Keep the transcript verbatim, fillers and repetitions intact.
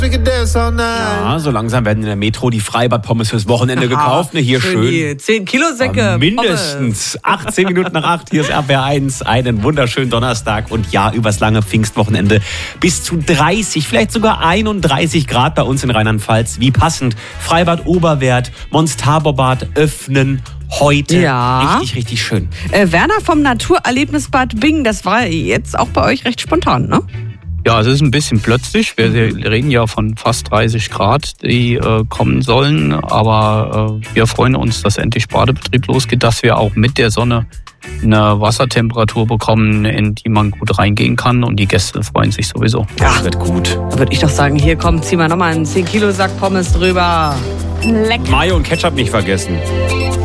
Ja, so langsam werden in der Metro die Freibad-Pommes fürs Wochenende Aha, gekauft. Ne, hier schön. Die zehn Kilo Säcke. Mindestens achtzehn Minuten nach acht. Hier ist R P R eins. Einen wunderschönen Donnerstag. Und ja, übers lange Pfingstwochenende bis zu dreißig, vielleicht sogar einunddreißig Grad bei uns in Rheinland-Pfalz. Wie passend. Freibad Oberwert, Mons-Tarbor-Bad öffnen heute. Ja. Richtig, richtig schön. Äh, Werner vom Naturerlebnisbad Bingen, das war jetzt auch bei euch recht spontan, ne? Ja, es ist ein bisschen plötzlich. Wir reden ja von fast dreißig Grad, die äh, kommen sollen. Aber äh, wir freuen uns, dass endlich Badebetrieb losgeht, dass wir auch mit der Sonne eine Wassertemperatur bekommen, in die man gut reingehen kann. Und die Gäste freuen sich sowieso. Ja, wird gut. Da würde ich doch sagen, hier komm, zieh mal nochmal einen zehn Kilo Sack Pommes drüber. Lecker. Mayo und Ketchup nicht vergessen.